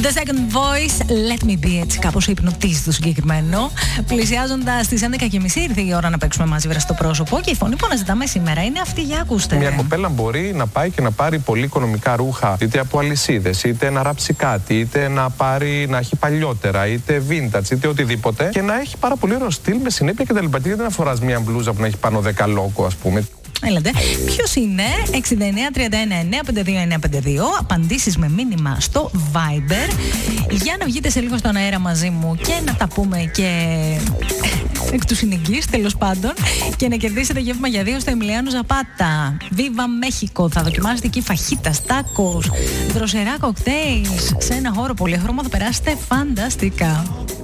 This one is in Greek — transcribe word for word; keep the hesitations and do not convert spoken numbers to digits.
The Second Voice, Let Me Be, έτσι κάπως υπνοτίζει το συγκεκριμένο. Πλησιάζοντας τις έντεκα και μισή ήρθε η ώρα να παίξουμε μαζί βρε στο πρόσωπο και η φωνή που αναζητάμε σήμερα είναι αυτή, για ακούστε. Μια κοπέλα μπορεί να πάει και να πάρει πολύ οικονομικά ρούχα, είτε από αλυσίδες, είτε να ράψει κάτι, είτε να πάρει, να έχει παλιότερα, είτε vintage, είτε οτιδήποτε και να έχει πάρα πολύ ωραίο στυλ με συνέπεια κτλ. Γιατί δεν φοράς μια μπλούζα που να έχει πάνω δέκα λόγο, ας πούμε. Έλατε. Ποιος είναι? εξήντα εννέα τριάντα ένα εννέα πενήντα δύο εννέα πενήντα δύο. Απαντήσεις με μήνυμα στο Viber για να βγείτε σε λίγο στον αέρα μαζί μου και να τα πούμε και εκ του συνοικείς, τέλος πάντων, και να κερδίσετε γεύμα για δύο στο Εμιλιάνο Ζαπάτα. Viva Mexico. Θα δοκιμάσετε εκεί φαχίτας, τάκος, δροσερά κοκτέιλ σε ένα χώρο πολύχρωμο. Θα περάσετε φανταστικά.